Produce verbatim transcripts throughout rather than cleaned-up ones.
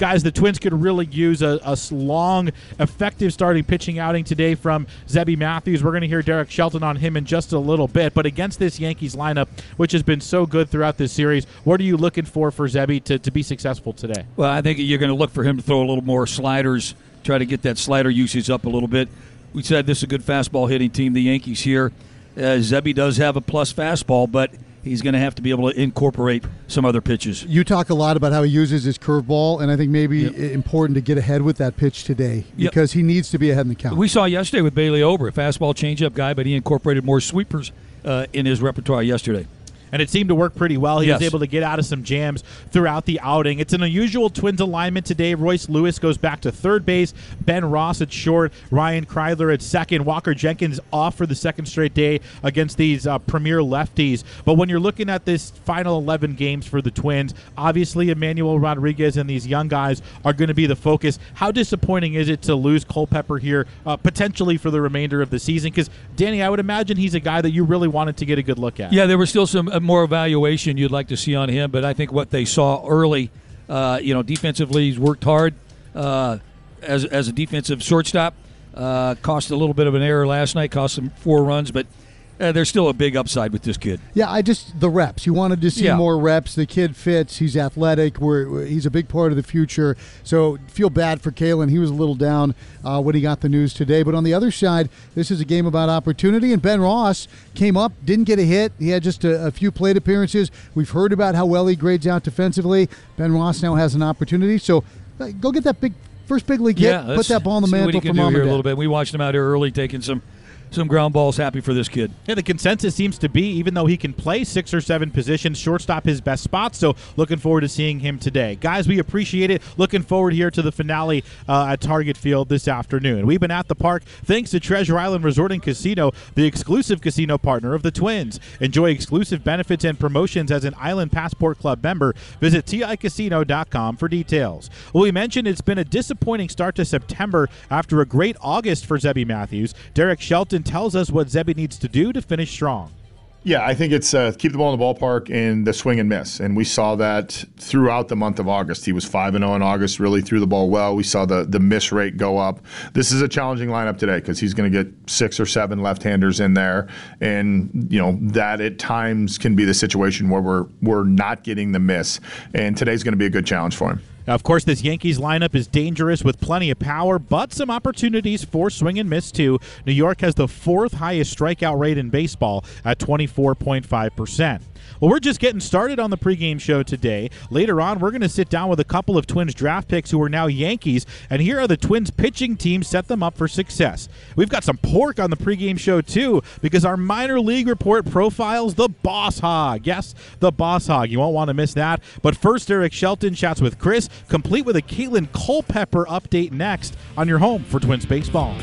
guys, the Twins could really use a, a long, effective starting pitching outing today from Zebby Matthews. We're going to hear Derek Shelton on him in just a little bit. But against this Yankees lineup, which has been so good throughout this series, what are you looking for for Zebby to, to be successful today? Well, I think you're going to look for him to throw a little more sliders, try to get that slider usage up a little bit. We said this is a good fastball hitting team, the Yankees here. Uh, Zebby does have a plus fastball, but he's going to have to be able to incorporate some other pitches. You talk a lot about how he uses his curveball, and I think maybe Yep. important to get ahead with that pitch today because Yep. he needs to be ahead in the count. We saw yesterday with Bailey Ober, a fastball changeup guy, but he incorporated more sweepers uh, in his repertoire yesterday. And it seemed to work pretty well. He Yes. was able to get out of some jams throughout the outing. It's an unusual Twins alignment today. Royce Lewis goes back to third base. Ben Ross at short. Ryan Kreidler at second. Walker Jenkins off for the second straight day against these uh, premier lefties. But when you're looking at this final eleven games for the Twins, obviously Emmanuel Rodriguez and these young guys are going to be the focus. How disappointing is it to lose Culpepper here uh, potentially for the remainder of the season? Because, Danny, I would imagine he's a guy that you really wanted to get a good look at. Yeah, there was still some uh, more evaluation you'd like to see on him, but I think what they saw early, uh, you know, defensively, he's worked hard uh, as as a defensive shortstop. Uh, cost a little bit of an error last night, cost him four runs, but uh, there's still a big upside with this kid. Yeah, I just the reps. You wanted to see Yeah. more reps. The kid fits. He's athletic. We're, he's a big part of the future. So feel bad for Kalen. He was a little down uh, when he got the news today. But on the other side, this is a game about opportunity. And Ben Ross came up, didn't get a hit. He had just a, a few plate appearances. We've heard about how well he grades out defensively. Ben Ross now has an opportunity. So uh, go get that big first big league hit. Yeah, Put let's that ball in the see what mantle he can for do mom here and a dad. little bit. We watched him out here early taking some some ground balls. Happy for this kid. Yeah, the consensus seems to be, even though he can play six or seven positions, shortstop his best spot. So looking forward to seeing him today. Guys, we appreciate it. Looking forward here to the finale uh, at Target Field this afternoon. We've been at the park thanks to Treasure Island Resort and Casino, the exclusive casino partner of the Twins. Enjoy exclusive benefits and promotions as an Island Passport Club member. Visit T I casino dot com for details. Well, we mentioned it's been a disappointing start to September after a great August for Zebby Matthews. Derek Shelton tells us what Zebby needs to do to finish strong. Yeah, I think it's uh, keep the ball in the ballpark and the swing and miss. And we saw that throughout the month of August. He was five and oh in August, really threw the ball well. We saw the, the miss rate go up. This is a challenging lineup today because he's going to get six or seven left-handers in there. And, you know, that at times can be the situation where we're, we're not getting the miss. And today's going to be a good challenge for him. Now, of course, this Yankees lineup is dangerous with plenty of power, but some opportunities for swing and miss, too. New York has the fourth highest strikeout rate in baseball at twenty-four point five percent. Well, we're just getting started on the pregame show today. Later on, we're going to sit down with a couple of Twins draft picks who are now Yankees, and here are the Twins pitching teams set them up for success. We've got some pork on the pregame show, too, because our minor league report profiles the Boss Hog. Yes, the Boss Hog. You won't want to miss that. But first, Derek Shelton chats with Chris, complete with a Caitlin Culpepper update next on your home for Twins baseball.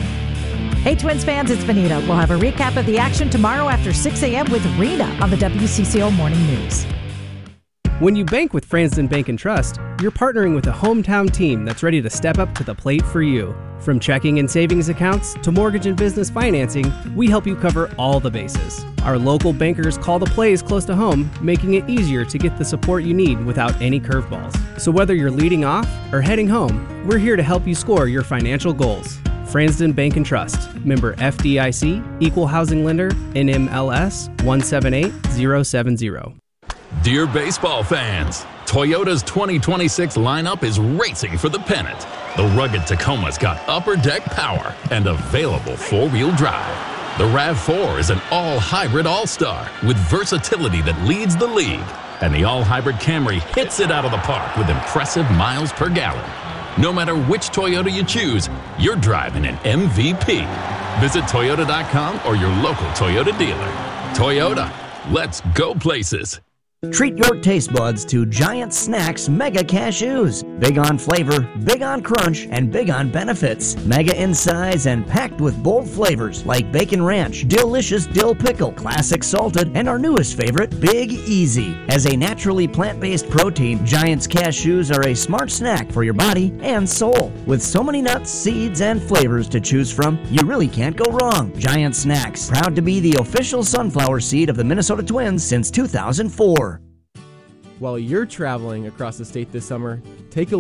Hey, Twins fans, it's Benita. We'll have a recap of the action tomorrow after six a.m. with Rena on the W C C O Morning News. When you bank with Fransden Bank and Trust, you're partnering with a hometown team that's ready to step up to the plate for you. From checking and savings accounts to mortgage and business financing, we help you cover all the bases. Our local bankers call the plays close to home, making it easier to get the support you need without any curveballs. So whether you're leading off or heading home, we're here to help you score your financial goals. Fransden Bank and Trust, member F D I C, equal housing lender, N M L S one seven eight zero seven zero. Dear baseball fans, Toyota's twenty twenty-six lineup is racing for the pennant. The rugged Tacoma's got upper deck power and available four-wheel drive. The RAV four is an all-hybrid all-star with versatility that leads the league. And the all-hybrid Camry hits it out of the park with impressive miles per gallon. No matter which Toyota you choose, you're driving an M V P. Visit Toyota dot com or your local Toyota dealer. Toyota, let's go places. Treat your taste buds to Giant Snacks Mega Cashews. Big on flavor, big on crunch, and big on benefits. Mega in size and packed with bold flavors like Bacon Ranch, Delicious Dill Pickle, Classic Salted, and our newest favorite, Big Easy. As a naturally plant-based protein, Giant's Cashews are a smart snack for your body and soul. With so many nuts, seeds, and flavors to choose from, you really can't go wrong. Giant Snacks, proud to be the official sunflower seed of the Minnesota Twins since two thousand four. While you're traveling across the state this summer, take a